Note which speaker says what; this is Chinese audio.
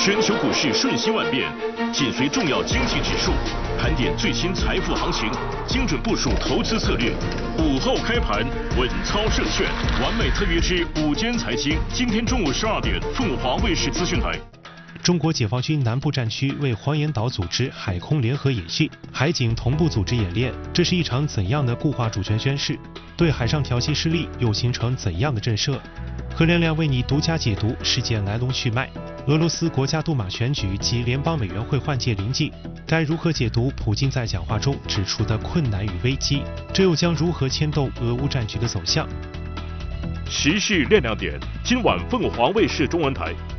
Speaker 1: 全球股市瞬息万变，紧随重要经济指数，盘点最新财富行情，精准部署投资策略。午后开盘，稳操胜券，完美特约之午间财经，今天中午12点，凤凰卫视资讯台。
Speaker 2: 中国解放军南部战区为黄岩岛组织海空联合演训，海警同步组织演练，这是一场怎样的固化主权宣誓？对海上挑衅势力又形成怎样的震慑？何亮亮为你独家解读事件来龙去脉。俄罗斯国家杜马选举及联邦委员会换届临近，该如何解读普京在讲话中指出的困难与危机？这又将如何牵动俄乌战局的走向？
Speaker 1: 时事亮亮点，今晚凤凰卫视中文台